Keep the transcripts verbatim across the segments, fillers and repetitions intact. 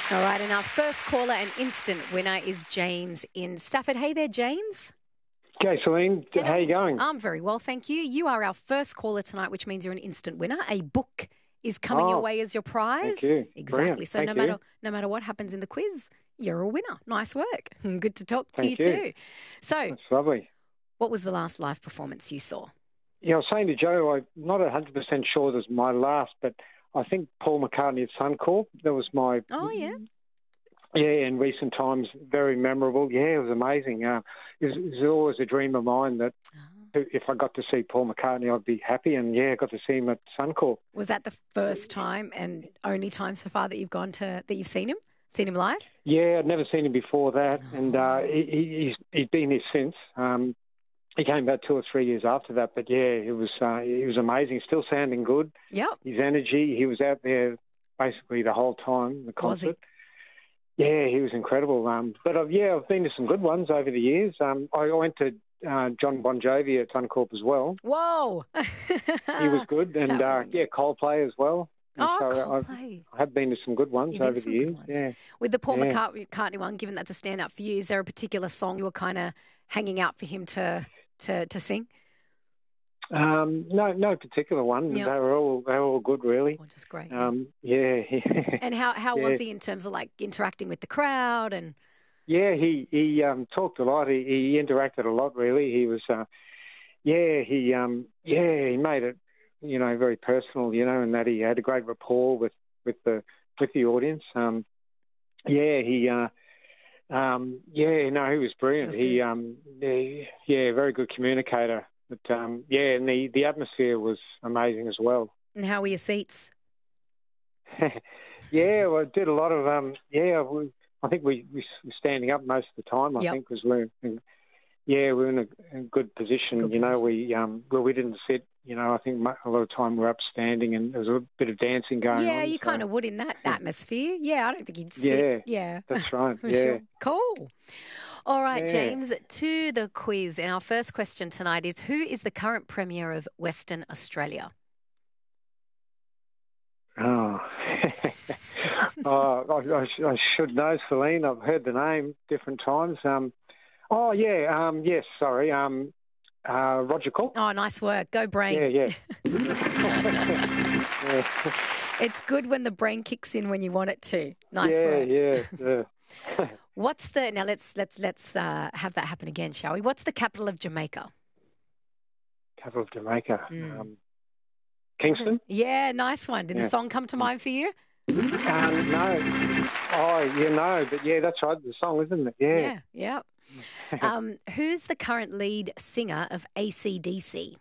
All right, and our first caller and instant winner is James in Stafford. Hey there, James. Okay, Celine, Hello. how you going? I'm very well, thank you. You are our first caller tonight, which means you're an instant winner. A book is coming Oh, your way as your prize. thank you. Exactly. Brilliant. So Thank no you. matter no matter what happens in the quiz, you're a winner. Nice work. Good to talk to Thank you, you. too. So, That's lovely. what was the last live performance you saw? Yeah, I was saying to Joe, I'm not one hundred percent sure this is my last, but I think Paul McCartney at Suncorp, that was my... Oh, yeah. Yeah, in recent times, very memorable. Yeah, it was amazing. Uh, it, was, it was always a dream of mine that Oh. if I got to see Paul McCartney, I'd be happy. And, yeah, I got to see him at Suncorp. Was that the first time and only time so far that you've gone to that you've seen him? Seen him live? Yeah, I'd never seen him before that, Oh. and uh, he, he- he's, he's been here since. Um, he came about two or three years after that, but, yeah, it was uh, it was amazing. Still sounding good. Yep. His energy, he was out there basically the whole time, the Was he? concert. Yeah, he was incredible. Um, but uh, yeah, I've been to some good ones over the years. Um, I went to uh, John Bon Jovi at Suncorp as well. Whoa. He was good, and That uh, would be yeah, Coldplay as well. And Oh, so I've, Coldplay. I have been to some good ones You've been over to the some good years. ones. Yeah. With the Paul Yeah. McCartney McCartney one, given that's a stand-up for you, is there a particular song you were kind of hanging out for him to to, to sing? Um, no, no particular one. Yep. They were all they were all good, really. Oh, just great. yeah. Um, yeah, And how, how yeah. was he in terms of like interacting with the crowd and yeah. He he um, talked a lot. He, he interacted a lot. Really, he was. Uh, yeah, he um, yeah he made it, you know, very personal. You know, and that he had a great rapport with, with the with the audience. Um, yeah, he. Uh, um, yeah, no, he was brilliant. was he good. um, yeah, yeah, very good communicator. But um, yeah, and the, the atmosphere was amazing as well. and how were your seats? Yeah, well, I did a lot of um, yeah. We, I think we we were standing up most of the time. I Yep. think because we're in, yeah we're in a, a good position. Good you know, position. we um, well we didn't sit. You know, I think mo- a lot of time we're up standing, and there was a bit of dancing going on. Yeah, you so- kind of would in that atmosphere. Yeah, I don't think you'd sit. Yeah. That's right. For yeah. sure. Cool. All right, Yeah. James, to the quiz. And our first question tonight is, who is the current Premier of Western Australia? Oh, oh I, I, sh- I should know, Celine. I've heard the name different times. Um, oh yeah, um, yes. Sorry, um, uh, Roger Cook. Oh, nice work. Go brain. Yeah, yeah. yeah. It's good when the brain kicks in when you want it to. Nice yeah, work. yeah, yeah. What's the now? Let's let's let's uh, have that happen again, shall we? What's the capital of Jamaica? Capital of Jamaica. Mm. Um, Kingston? Yeah, nice one. Did Yeah. the song come to mind for you? Um, no. Oh, yeah, no. But yeah, that's right. The song, isn't it? Yeah. Yeah, yeah. um, who's the current lead singer of A C D C?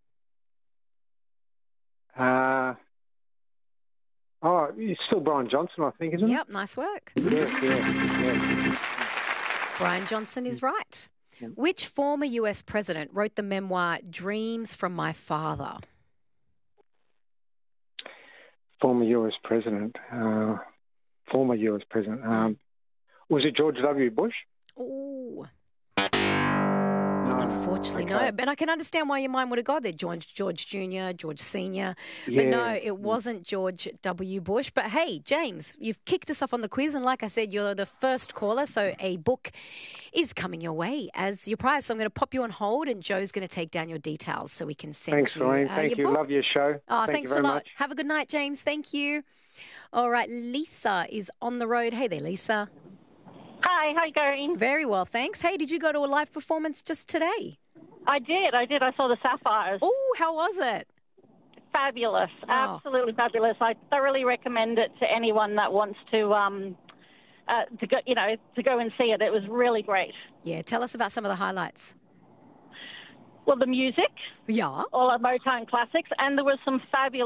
Uh, oh, it's still Brian Johnson, I think, isn't Yep, nice work. it? Yeah, yeah, yeah. Brian Johnson is right. Yeah. Which former U S president wrote the memoir Dreams from My Father? Former U S president. Uh, former U S president. Um, was it George W. Bush? Oh, No. unfortunately, no. Okay. But I can understand why your mind would have gone there. George, George Junior, George Senior But Yeah. no, it wasn't George W. Bush. But hey, James, you've kicked us off on the quiz. And like I said, you're the first caller. So a book is coming your way as your prize. So I'm going to pop you on hold and Joe's going to take down your details so we can send Thanks, you Lorraine. uh, Thank your you. book. Love your show. Oh, Thank thanks you very a lot. much. Have a good night, James. Thank you. All right, Lisa is on the road. Hey there, Lisa. Hi, how you going? Very well, thanks. Hey, did you go to a live performance just today? I did, I did. I saw the Sapphires. Oh, how was it? Fabulous, Oh. absolutely fabulous. I thoroughly recommend it to anyone that wants to, um, uh, to go, you know, to go and see it. It was really great. Yeah, tell us about some of the highlights. Well, the music, Yeah. all our Motown classics, and there was some fabulous